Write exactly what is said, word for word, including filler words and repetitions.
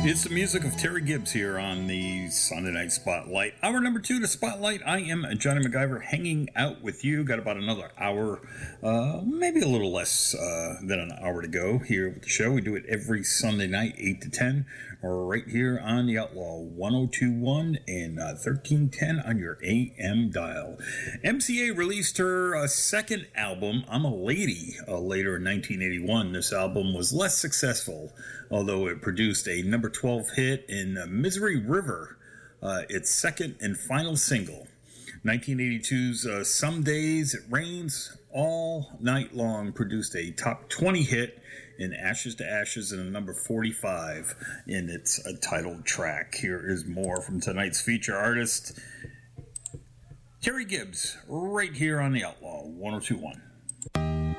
It's the music of Terry Gibbs here on the Sunday Night Spotlight. Hour number two to Spotlight. I am Johnny MacGyver hanging out with you. Got about another hour, uh, maybe a little less uh, than an hour to go here with the show. We do it every Sunday night, eight to ten, right here on the Outlaw one oh two point one and uh, thirteen ten on your A M dial. M C A released her uh, second album, I'm a Lady, uh, later in nineteen eighty-one. This album was less successful, although it produced a number twelve hit in uh, Misery River, uh, its second and final single. nineteen eighty-two's uh, Some Days It Rains All Night Long produced a top twenty hit in Ashes to Ashes and a number forty-five in its uh, titled track. Here is more from tonight's feature artist, Terry Gibbs, right here on the Outlaw one oh two point one.